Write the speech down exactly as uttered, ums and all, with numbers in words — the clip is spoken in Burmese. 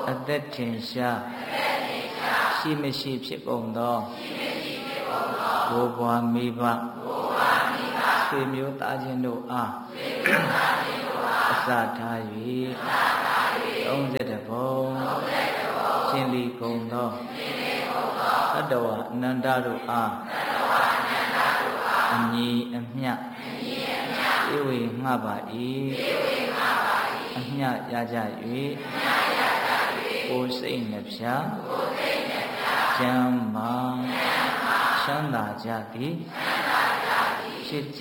အသက်ထင်ရှားရှိမရှိဖြစ်ကုန်သောဘိုးဘွားမိဘဆွေမျိုးသားချင်းတို့အားအစထား၍သုံးဆယ်တဘုံရှင်လီကုန်သောသတ္တဝါအနန္တတို့အားအညီအမျှဧဝေငှပါ၏အမျှရကြ၍ကိုယ်စိတ်နှဖျားကျမ်းမာချမ်းသာကြသည်ဖြစ်